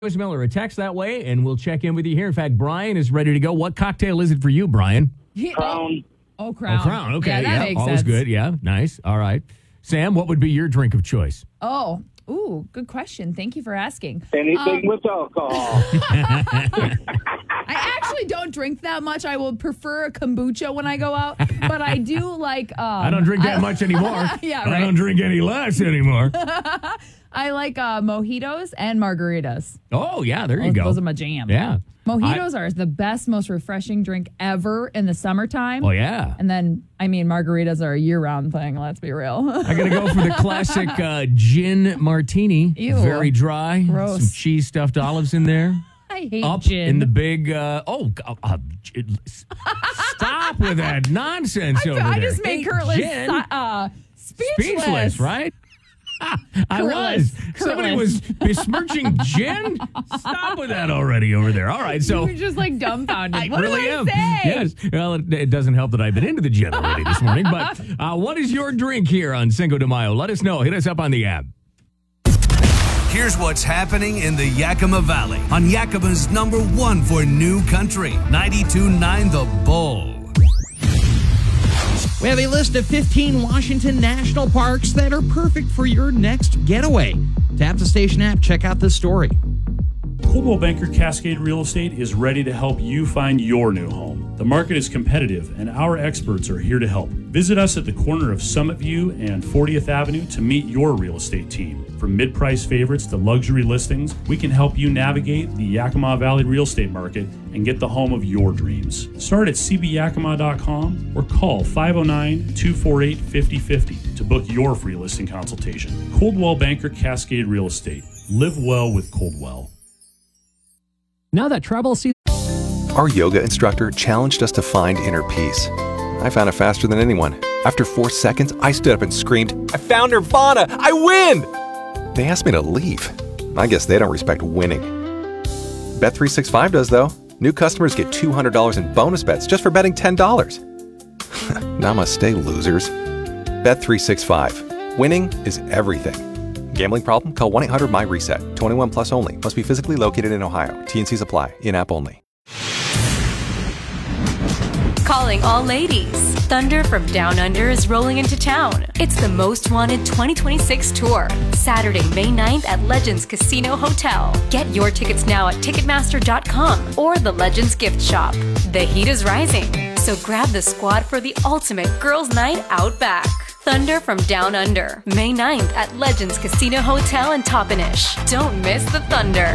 Voicemail or a text that way, and we'll check in with you here. In fact, Brian is ready to go. What cocktail is it for you, Brian? Crown. Oh, Crown. Oh, Crown. Okay, Yeah, that makes always sense. good. Yeah, nice. All right. Sam, what would be your drink of choice? Oh, ooh, good question. Thank you for asking. Anything with alcohol. I actually don't drink that much. I will prefer a kombucha when I go out, but I do like. I don't drink that much anymore. Yeah, I right. don't drink any less anymore. I like mojitos and margaritas. Oh, yeah, there you go. Those are my jam. Yeah. Mojitos are the best, most refreshing drink ever in the summertime. Oh, yeah. And then, margaritas are a year-round thing. Let's be real. I got to go for the classic gin martini. Ew. Very dry. Gross. Some cheese stuffed olives in there. I hate Up gin. in the big, stop with that nonsense over there. I just made Kurtlis Gin? speechless. Right? I was. Somebody was besmirching gin? Stop with that already over there. All right, so. You were just like dumbfounded. I What really did I am. say? Yes. Well, it doesn't help that I've been into the gin already this morning. But what is your drink here on Cinco de Mayo? Let us know. Hit us up on the app. Here's what's happening in the Yakima Valley on Yakima's #1 for new country, 92.9 The Bull. We have a list of 15 Washington national parks that are perfect for your next getaway. Tap the station app, check out this story. Coldwell Banker Cascade Real Estate is ready to help you find your new home. The market is competitive, and our experts are here to help. Visit us at the corner of Summit View and 40th Avenue to meet your real estate team. From mid-price favorites to luxury listings, we can help you navigate the Yakima Valley real estate market and get the home of your dreams. Start at cbyakima.com or call 509-248-5050 to book your free listing consultation. Coldwell Banker Cascade Real Estate. Live well with Coldwell. Now that travel season... Our yoga instructor challenged us to find inner peace. I found it faster than anyone. After 4 seconds, I stood up and screamed, "I found Nirvana! I win!" They asked me to leave. I guess they don't respect winning. Bet365 does, though. New customers get $200 in bonus bets just for betting $10. Namaste, losers. Bet365. Winning is everything. Gambling problem? Call 1-800-MY-RESET. 21 plus only. Must be physically located in Ohio. T&Cs apply. In-app only. Calling all ladies. Thunder from Down Under is rolling into town. It's the Most Wanted 2026 tour. Saturday, May 9th at Legends Casino Hotel. Get your tickets now at Ticketmaster.com or the Legends Gift Shop. The heat is rising, so grab the squad for the ultimate girls' night out back. Thunder from Down Under, May 9th at Legends Casino Hotel in Toppenish. Don't miss the thunder.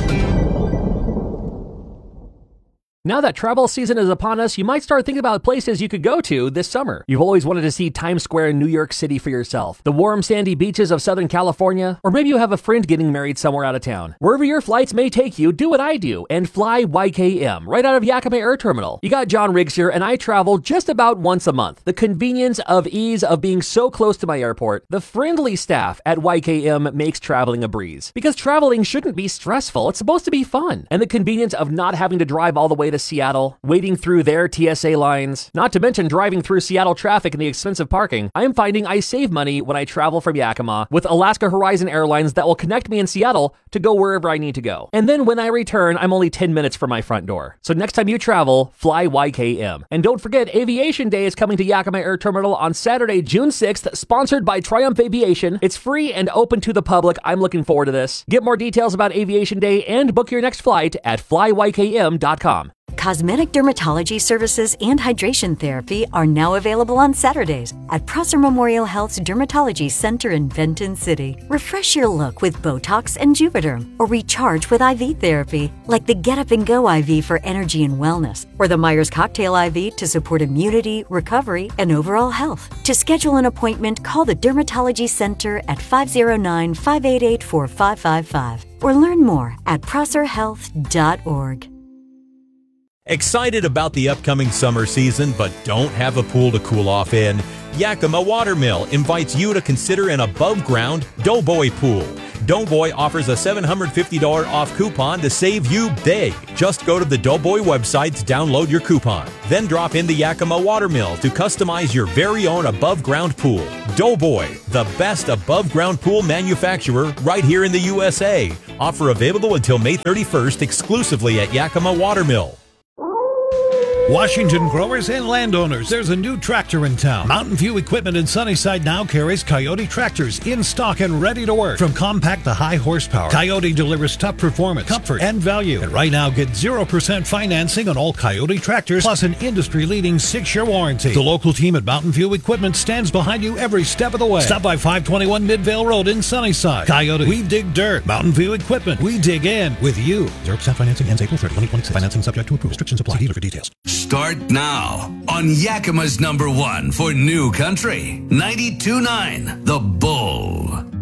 Now that travel season is upon us, you might start thinking about places you could go to this summer. You've always wanted to see Times Square in New York City for yourself, the warm sandy beaches of Southern California, or maybe you have a friend getting married somewhere out of town. Wherever your flights may take you, do what I do and fly YKM right out of Yakima Air Terminal. You got John Riggs here, and I travel just about once a month. The convenience of ease of being so close to my airport, the friendly staff at YKM makes traveling a breeze. Because traveling shouldn't be stressful, it's supposed to be fun. And the convenience of not having to drive all the way to Seattle, waiting through their TSA lines, not to mention driving through Seattle traffic and the expensive parking, I am finding I save money when I travel from Yakima with Alaska Horizon Airlines that will connect me in Seattle to go wherever I need to go. And then when I return, I'm only 10 minutes from my front door. So next time you travel, fly YKM. And don't forget, Aviation Day is coming to Yakima Air Terminal on Saturday, June 6th, sponsored by Triumph Aviation. It's free and open to the public. I'm looking forward to this. Get more details about Aviation Day and book your next flight at flyykm.com. Cosmetic dermatology services and hydration therapy are now available on Saturdays at Prosser Memorial Health's Dermatology Center in Benton City. Refresh your look with Botox and Juvederm, or recharge with IV therapy, like the Get Up and Go IV for energy and wellness, or the Myers Cocktail IV to support immunity, recovery, and overall health. To schedule an appointment, call the Dermatology Center at 509-588-4555, or learn more at prosserhealth.org. Excited about the upcoming summer season, but don't have a pool to cool off in? Yakima Watermill invites you to consider an above-ground Doughboy pool. Doughboy offers a $750 off coupon to save you big. Just go to the Doughboy website to download your coupon. Then drop in the Yakima Watermill to customize your very own above-ground pool. Doughboy, the best above-ground pool manufacturer right here in the USA. Offer available until May 31st exclusively at Yakima Watermill. Washington growers and landowners, there's a new tractor in town. Mountain View Equipment in Sunnyside now carries Coyote tractors in stock and ready to work. From compact to high horsepower, Coyote delivers tough performance, comfort, and value. And right now, get 0% financing on all Coyote tractors, plus an industry-leading 6-year warranty. The local team at Mountain View Equipment stands behind you every step of the way. Stop by 521 Midvale Road in Sunnyside. Coyote, we dig dirt. Mountain View Equipment, we dig in with you. 0% financing ends April 3rd, 2026. Financing subject to approval. Restrictions apply. See dealer for details. Start now on Yakima's #1 for New Country, 92.9 The Bull.